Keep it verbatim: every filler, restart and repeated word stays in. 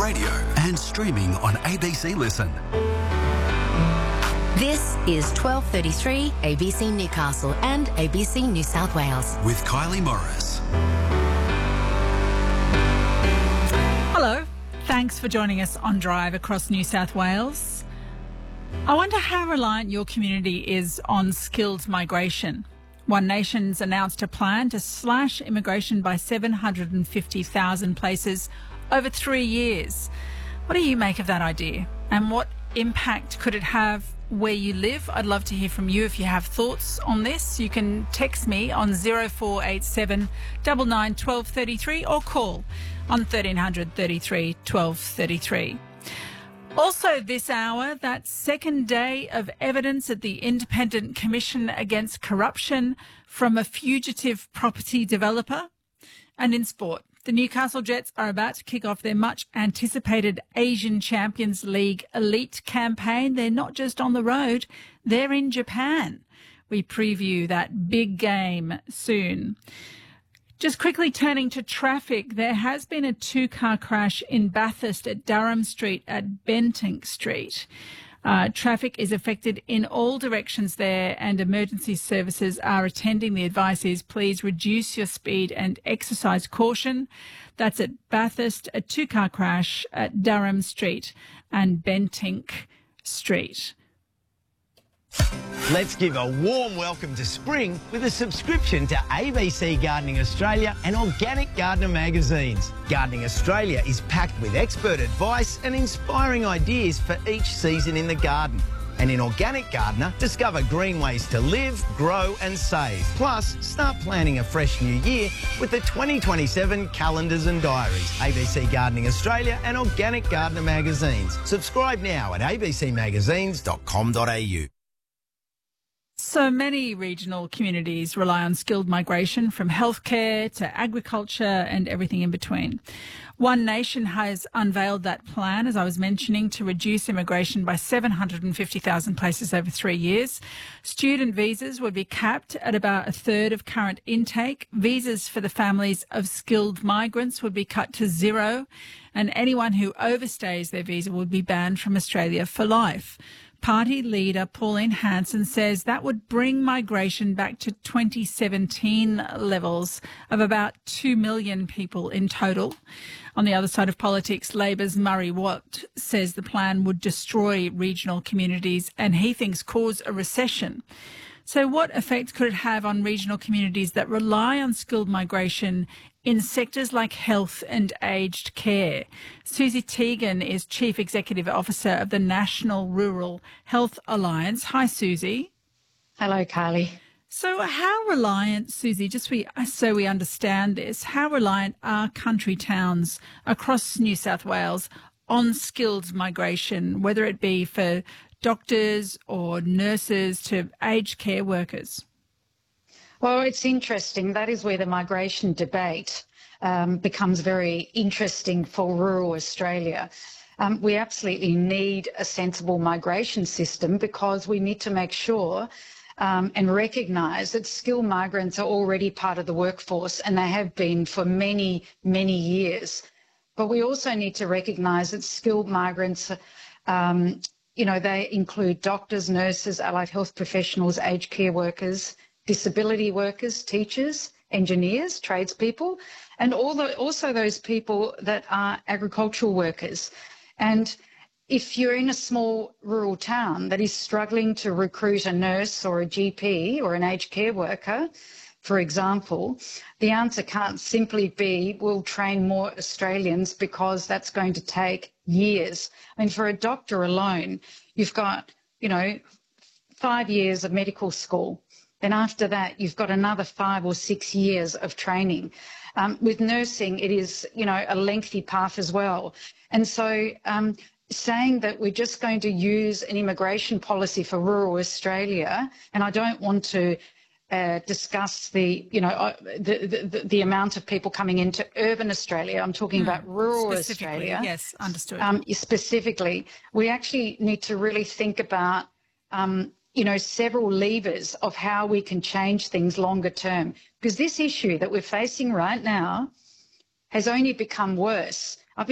radio and streaming on A B C Listen. This is twelve thirty-three A B C Newcastle and A B C New South Wales. With Kylie Morris. Hello, thanks for joining us on Drive across New South Wales. I wonder how reliant your community is on skilled migration. One Nation's announced a plan to slash immigration by seven hundred fifty thousand places over three years. What do you make of that idea? And what impact could it have where you live? I'd love to hear from you if you have thoughts on this. You can text me on zero four eight seven nine nine one two three three or call on thirteen hundred thirty-three twelve thirty-three. Also this hour, that second day of evidence at the Independent Commission Against Corruption from a fugitive property developer. And in sport, the Newcastle Jets are about to kick off their much-anticipated Asian Champions League elite campaign. They're not just on the road, they're in Japan. We preview that big game soon. Just quickly turning to traffic, there has been a two-car crash in Bathurst at Durham Street at Bentinck Street. Uh, traffic is affected in all directions there and emergency services are attending. The advice is please reduce your speed and exercise caution. That's at Bathurst, a two-car crash at Durham Street and Bentinck Street. Let's give a warm welcome to spring with a subscription to A B C Gardening Australia and Organic Gardener magazines. Gardening Australia is packed with expert advice and inspiring ideas for each season in the garden. And in Organic Gardener, discover green ways to live, grow and save. Plus, start planning a fresh new year with the twenty twenty-seven calendars and diaries. A B C Gardening Australia and Organic Gardener magazines. Subscribe now at a b c magazines dot com dot a u. So many regional communities rely on skilled migration from healthcare to agriculture and everything in between. One Nation has unveiled that plan, as I was mentioning, to reduce immigration by seven hundred fifty thousand places over three years. Student visas would be capped at about a third of current intake. Visas for the families of skilled migrants would be cut to zero, and anyone who overstays their visa would be banned from Australia for life. Party leader Pauline Hanson says that would bring migration back to twenty seventeen levels of about two million people in total. On the other side of politics, Labor's Murray Watt says the plan would destroy regional communities and he thinks cause a recession. So what effect could it have on regional communities that rely on skilled migration in sectors like health and aged care? Susie Teagan is Chief Executive Officer of the National Rural Health Alliance. Hi, Susie. Hello, Kylie. So how reliant, Susie, just we, so we understand this, how reliant are country towns across New South Wales on skilled migration, whether it be for doctors or nurses to aged care workers? Well, it's interesting. That is where the migration debate um, becomes very interesting for rural Australia. Um, we absolutely need a sensible migration system because we need to make sure um, and recognise that skilled migrants are already part of the workforce and they have been for many, many years. But we also need to recognise that skilled migrants, um, you know, they include doctors, nurses, allied health professionals, aged care workers, disability workers, teachers, engineers, tradespeople, and all the, also those people that are agricultural workers. And if you're in a small rural town that is struggling to recruit a nurse or a G P or an aged care worker, for example, the answer can't simply be we'll train more Australians because that's going to take years. I mean, for a doctor alone, you've got, you know, five years of medical school. Then after that, you've got another five or six years of training. Um, with nursing, it is, you know, a lengthy path as well. And so um, saying that we're just going to use an immigration policy for rural Australia, and I don't want to uh, discuss the, you know, uh, the, the, the amount of people coming into urban Australia. I'm talking mm, about rural Australia. Yes, understood. Um, specifically, we actually need to really think about um, you know, several levers of how we can change things longer term. Because this issue that we're facing right now has only become worse.